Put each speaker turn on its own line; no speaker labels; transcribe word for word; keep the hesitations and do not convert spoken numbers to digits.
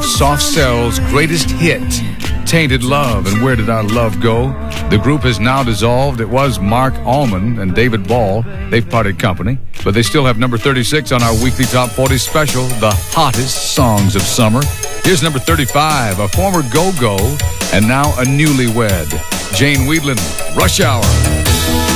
Soft Cell's greatest hit, Tainted Love and Where Did Our Love Go? The group has now dissolved. It was Mark Allman and David Ball. They've parted company, but they still have number thirty-six on our weekly Top forty special, the hottest songs of summer. Here's number thirty-five, a former go-go and now a newlywed, Jane Wiedlin, Rush Hour.